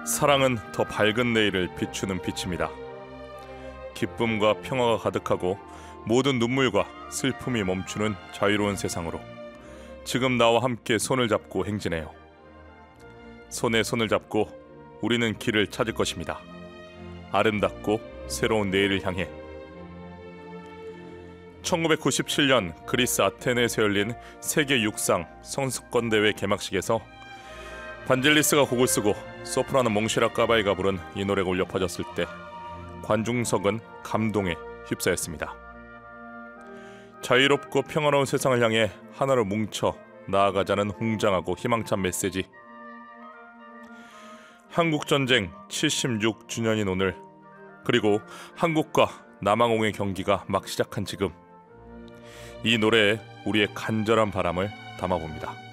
사랑은 더 밝은 내일을 비추는 빛입니다. 기쁨과 평화가 가득하고 모든 눈물과 슬픔이 멈추는 자유로운 세상으로 지금 나와 함께 손을 잡고 행진해요. 손에 손을 잡고 우리는 길을 찾을 것입니다. 아름답고 새로운 내일을 향해. 1997년 그리스 아테네에서 열린 세계 육상 선수권대회 개막식에서 반젤리스가 곡을 쓰고 소프라노 몽시라 까바이가 부른 이 노래가 울려 퍼졌을 때 관중석은 감동에 휩싸였습니다. 자유롭고 평화로운 세상을 향해 하나로 뭉쳐 나아가자는 웅장하고 희망찬 메시지. 한국전쟁 76주년인 오늘, 그리고 한국과 남아공의 경기가 막 시작한 지금, 이 노래에 우리의 간절한 바람을 담아봅니다.